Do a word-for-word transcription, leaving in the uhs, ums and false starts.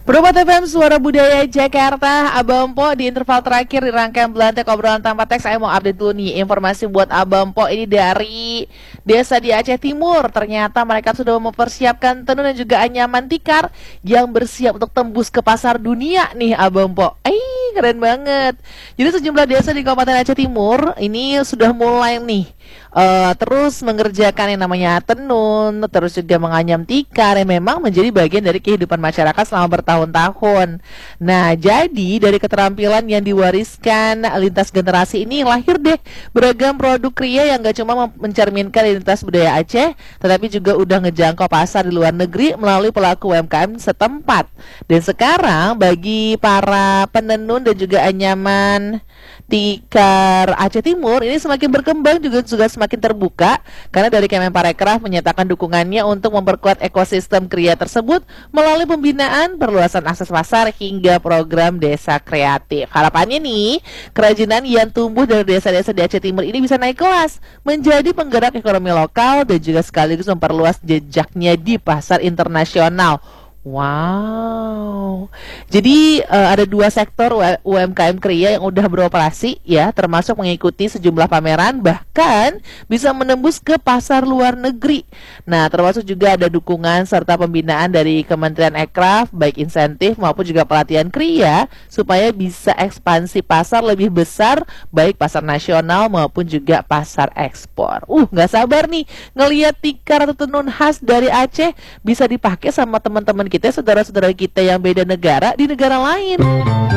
Perempat F M Suara Budaya Jakarta, Abang Po di interval terakhir di rangkaian Belantek Obrolan Tanpa Teks. Saya mau update dulu nih informasi buat Abang Po ini dari desa di Aceh Timur. Ternyata mereka sudah mempersiapkan tenun dan juga anyaman tikar yang bersiap untuk tembus ke pasar dunia nih Abang Po. Eh, keren banget. Jadi sejumlah desa di Kabupaten Aceh Timur ini sudah mulai nih uh, terus mengerjakan yang namanya tenun, terus juga menganyam tikar yang memang menjadi bagian dari kehidupan masyarakat selama bertahun-tahun. Nah, jadi dari keterampilan yang diwariskan lintas generasi ini lahir deh beragam produk kria yang gak cuma mencerminkan identitas budaya Aceh, tetapi juga udah ngejangkau pasar di luar negeri melalui pelaku U M K M setempat. Dan sekarang bagi para penenun dan juga anyaman tikar Aceh Timur ini semakin berkembang juga juga semakin terbuka karena dari Kemenparekraf menyatakan dukungannya untuk memperkuat ekosistem kria tersebut melalui pembinaan, perluasan akses pasar hingga program desa kreatif. Harapannya nih, kerajinan yang tumbuh dari desa-desa di Aceh Timur ini bisa naik kelas menjadi penggerak ekonomi lokal dan juga sekaligus memperluas jejaknya di pasar internasional. Wow, jadi uh, ada dua sektor U M K M Kria yang udah beroperasi ya, termasuk mengikuti sejumlah pameran, bahkan bisa menembus ke pasar luar negeri. Nah, termasuk juga ada dukungan serta pembinaan dari Kementerian Ekraf, baik insentif maupun juga pelatihan Kria, supaya bisa ekspansi pasar lebih besar, baik pasar nasional maupun juga pasar ekspor. Uh, nggak sabar nih ngelihat tikar atau tenun khas dari Aceh bisa dipakai sama teman-teman kita, saudara-saudara kita yang beda negara di negara lain.